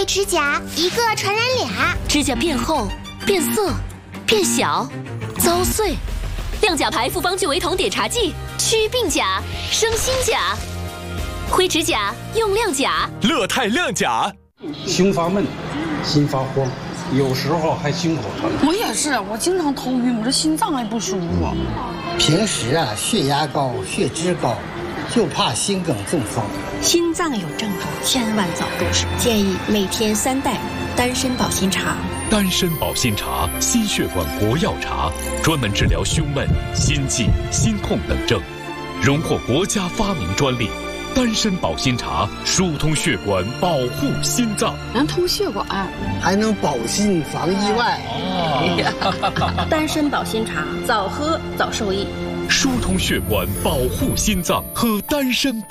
灰指甲一个传染俩， 指甲变厚、变色、变小、遭碎。亮甲牌复方聚维酮碘茶剂，祛病甲，生新甲。灰指甲用亮甲， 乐泰亮甲。 胸发闷，心发慌，有时候还心口疼。 我也是，我经常头晕，我这心脏还不舒服。 平时血压高、血脂高，就怕心梗中风。 心脏有症状，千万早入手。建议每天3袋丹参保心茶。 丹参保心茶，心血管国药茶，专门治疗胸闷、心悸、心痛等症，荣获国家发明专利。丹参保心茶疏通血管，保护心脏， 能通血管， 还能保心防意外。 丹参保心茶，早喝早受益。 疏通血管，保护心脏，喝丹参保。